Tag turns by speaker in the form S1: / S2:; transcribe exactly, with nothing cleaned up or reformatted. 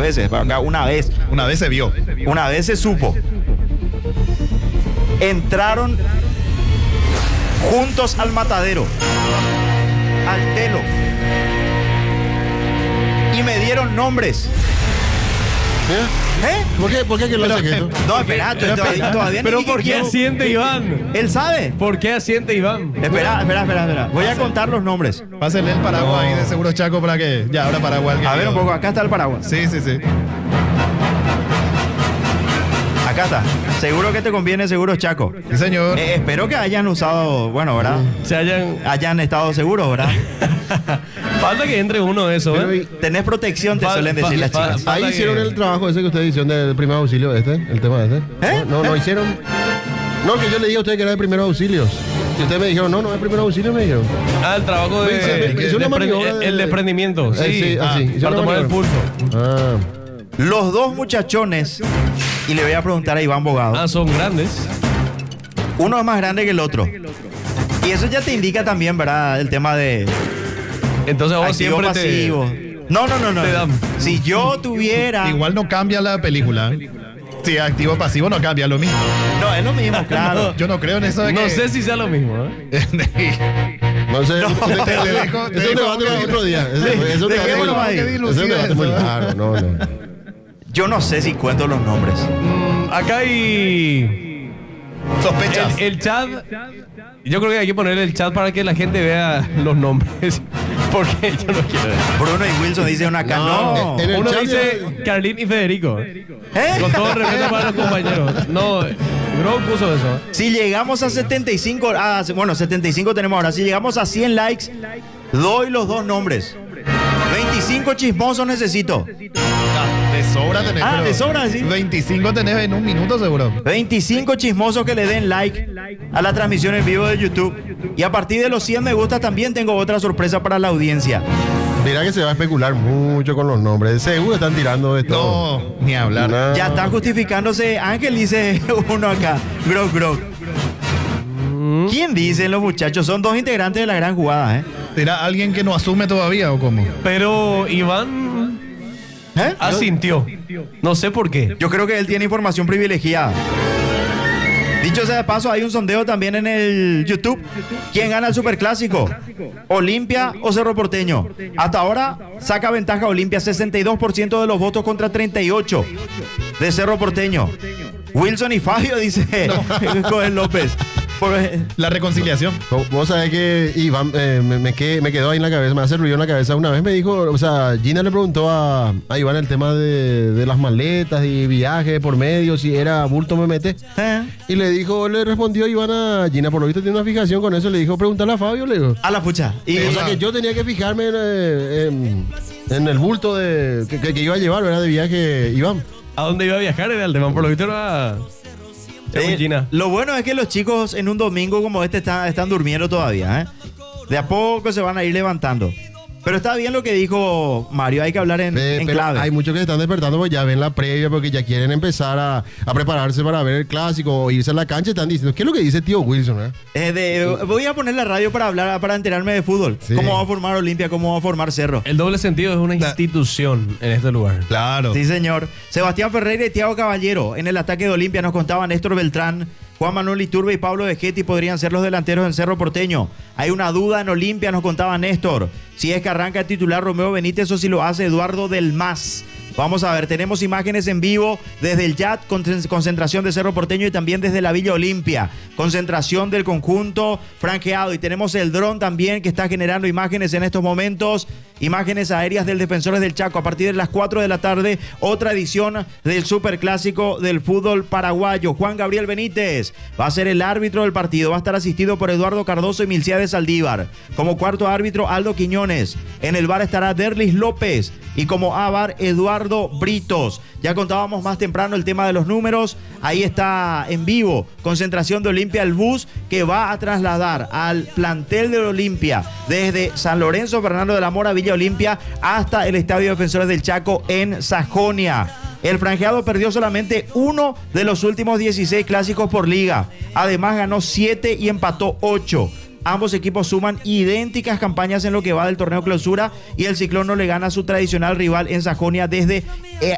S1: veces, acá una vez.
S2: Una vez se vio.
S1: Una vez se supo. Entraron juntos al matadero, al telo, y me dieron nombres. ¿Eh?
S3: ¿Por qué, ¿Por qué que lo hace esto?
S1: No, espera, todavía, todavía
S4: Pero
S1: ni-
S4: ¿por qué asiente Iván?
S1: Él sabe.
S4: ¿Por qué asiente Iván?
S1: Espera, espera, espera, espera. Voy a contar los nombres.
S2: Pásenle el paraguas ahí de Seguros Chaco para que ya ahora paraguas.
S1: A ver un poco, acá está el paraguas.
S2: Sí, sí, sí.
S1: Acá está. Seguro que te conviene Seguros Chaco.
S2: Sí, señor.
S1: Eh, espero que hayan usado, bueno, ¿verdad?
S4: Se hayan...
S1: Hayan estado seguros, ¿verdad?
S4: Falta que entre uno de esos,
S3: Pero,
S4: ¿eh?
S3: y-
S1: Tenés protección, te
S4: Fa-
S1: suelen decir
S4: fa-
S1: las
S4: fa-
S1: chicas.
S4: fa-
S3: Ahí
S4: Falta
S3: hicieron
S4: que-
S3: el trabajo ese que ustedes hicieron del primer auxilio, este, el tema de este.
S1: ¿Eh?
S3: No, no, no hicieron. No, que yo le dije a ustedes que era de primeros auxilios. Y ustedes me dijeron, no, no es primer auxilio, me dijeron.
S4: Ah, el trabajo de...
S3: Sí, sí, hizo una
S4: de-
S3: maniobra de-
S4: el desprendimiento, sí.
S3: Eh, sí,
S4: Ah,
S3: así, hizo
S4: para
S3: una
S4: tomar el
S3: maniobra.
S4: pulso.
S3: Ah.
S1: Los dos muchachones, y le voy a preguntar a Iván Bogado,
S4: Ah, son grandes.
S1: uno es más grande que el otro. Y eso ya te indica también, ¿verdad? El tema de
S4: Entonces vos
S1: activo
S4: siempre te...
S1: pasivo. No, no, no, no.
S4: te dan.
S1: Si yo tuviera...
S2: Igual no cambia la película. Si activo pasivo no cambia lo mismo.
S1: No, es lo mismo, claro.
S2: Yo no creo en eso de
S4: No
S2: que...
S4: sé si sea lo mismo, ¿eh?
S3: No sé,
S1: No,
S3: ese-
S2: te- te
S3: ese-
S2: dejo- te
S3: ese es un
S2: dejo
S3: debate
S2: que-
S3: para otro día. Ese-
S1: Sí,
S3: ese es un debate
S1: dejémoslo
S3: muy-
S1: ahí.
S3: ese es un debate muy largo. No, no.
S1: Yo no sé si cuento los nombres.
S4: Mm, acá hay...
S2: Sospechas.
S4: El, el chat... Yo creo que hay que poner el chat para que la gente vea los nombres. Porque yo no quiero ver.
S1: Bruno y Wilson dicen acá, no.
S3: No, en el
S4: Uno
S3: chat
S4: dice
S3: ya-
S4: Carlín y Federico.
S1: ¿Eh?
S4: Con todo el respeto para los compañeros. No, Grog puso eso.
S1: Si llegamos a setenta y cinco, ah, bueno, setenta y cinco tenemos ahora. Si llegamos a cien likes, doy los dos nombres. veinticinco chismosos necesito.
S2: Ah, de sobra tenés.
S1: Ah,
S2: pero
S1: de sobra, sí.
S2: veinticinco tenés en un minuto seguro.
S1: veinticinco chismosos que le den like a la transmisión en vivo de YouTube. Y a partir de los cien me gusta también tengo otra sorpresa para la audiencia.
S3: Mira que se va a especular mucho con los nombres. Seguro están tirando de todo.
S2: No, ni hablar.
S3: Nah.
S1: Ya está justificándose. Ángel dice uno acá. Grog, grog. ¿Quién dicen los muchachos? Son dos integrantes de la gran jugada, ¿eh?
S2: ¿Será alguien que no asume todavía o cómo?
S4: Pero Iván
S1: ¿Eh?
S4: asintió. No sé por qué.
S1: Yo creo que él tiene información privilegiada. Dicho sea de paso, hay un sondeo también en el YouTube. ¿Quién gana el Superclásico? ¿Olimpia o Cerro Porteño? Hasta ahora saca ventaja Olimpia, sesenta y dos por ciento de los votos contra treinta y ocho de Cerro Porteño. Wilson y Fabio, dice Joel López. Por-
S2: La reconciliación.
S3: Vos- Vos sabés que Iván eh, me, me, quedé- me quedó ahí en la cabeza, me hace ruido en la cabeza. Una vez me dijo, o sea, Gina le preguntó a, a Iván el tema de, de las maletas y viajes por medio, si era bulto me mete.
S1: ¿Eh?
S3: Y le dijo, le respondió Iván a Gina, por lo visto tiene una fijación con eso, le dijo, pregúntale a Fabio, le dijo.
S1: A la pucha. Y,
S3: O sea que yo tenía que fijarme en, eh, en- en el bulto de, que, que- que iba a llevar, ¿verdad? De viaje, Iván.
S4: ¿A dónde iba a viajar era el tema? Por lo visto era... según
S1: Eh,
S4: Gina.
S1: lo bueno es que los chicos en un domingo como este están, están durmiendo todavía, ¿eh? De a poco se van a ir levantando. Pero está bien lo que dijo Mario, hay que hablar en,
S3: Eh,
S1: en
S3: pero
S1: clave.
S3: hay muchos que se están despertando porque ya ven la previa, porque ya quieren empezar a, a prepararse para ver el clásico o irse a la cancha. Están diciendo, ¿qué es lo que dice tío Wilson? eh?
S1: Eh, de- voy a poner la radio para hablar, para enterarme de fútbol.
S3: Sí.
S1: Cómo va a formar Olimpia, cómo va a formar Cerro.
S4: El doble sentido es una institución en este lugar.
S2: Claro.
S1: Sí, señor. Sebastián Ferreira y Thiago Caballero en el ataque de Olimpia nos contaban Néstor Beltrán. Juan Manuel Iturbe y Pablo Vegetti podrían ser los delanteros en Cerro Porteño. Hay una duda en Olimpia, nos contaba Néstor. Si es que arranca el titular Romeo Benítez o si lo hace Eduardo Del Mas. Vamos a ver, tenemos imágenes en vivo desde el Yat, con- concentración de Cerro Porteño y también desde la Villa Olimpia. Concentración del conjunto franqueado. Y tenemos el dron también que está generando imágenes en estos momentos. Imágenes aéreas del Defensores del Chaco. A partir de las cuatro de la tarde, otra edición del Superclásico del fútbol paraguayo. Juan Gabriel Benítez va a ser el árbitro del partido. Va a estar asistido por Eduardo Cardoso y Milciades Saldívar. Como cuarto árbitro, Aldo Quiñones. En el bar estará Derlis López. Y como A-bar, Eduardo Britos. Ya contábamos más temprano el tema de los números. Ahí está en vivo. Concentración de Olimpia, el bus que va a trasladar al plantel de Olimpia desde San Lorenzo, Fernando de la Mora, Villa Olimpia, hasta el Estadio Defensores del Chaco en Sajonia. El franjeado perdió solamente uno de los últimos dieciséis clásicos por liga. Además ganó siete y empató ocho. Ambos equipos suman idénticas campañas en lo que va del torneo clausura y el Ciclón no le gana a su tradicional rival en Sajonia desde eh,